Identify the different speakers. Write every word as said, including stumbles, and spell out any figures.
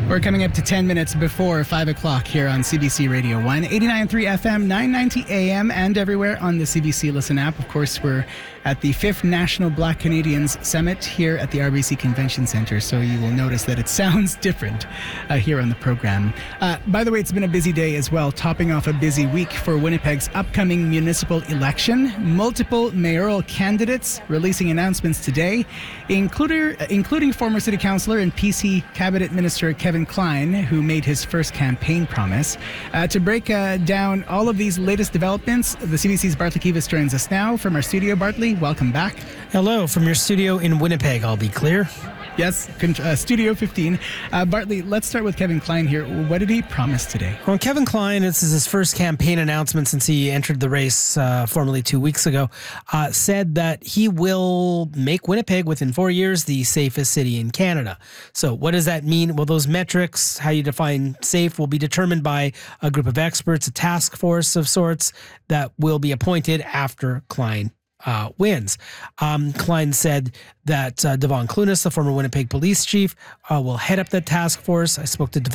Speaker 1: We're coming up to ten minutes before five o'clock here on C B C Radio one, eighty-nine point three F M, nine ninety A M, and everywhere on the C B C Listen app. Of course, we're at the fifth National Black Canadians Summit here at the R B C Convention Centre, so you will notice that it sounds different uh, here on the program. Uh, by the way, it's been a busy day as well, topping off a busy week for Winnipeg's upcoming municipal election. Multiple mayoral candidates releasing announcements today, including, including former City Councillor and P C Cabinet Minister Kevin Klein, who made his first campaign promise. Uh, to break uh, down all of these latest developments, the C B C's Bartley Kivas joins us now from our studio. Bartley, welcome back.
Speaker 2: Hello, from your studio in Winnipeg, I'll be clear.
Speaker 1: Yes, uh, Studio fifteen. Uh, Bartley, let's start with Kevin Klein here. What did he promise today?
Speaker 2: Well, Kevin Klein, this is his first campaign announcement since he entered the race uh, formally two weeks ago, uh, said that he will make Winnipeg within four years the safest city in Canada. So what does that mean? Well, those metrics, how you define safe, will be determined by a group of experts, a task force of sorts that will be appointed after Klein Uh, wins. Um, Klein said that uh, Devon Clunas, the former Winnipeg police chief, uh, will head up that task force. I spoke to Devon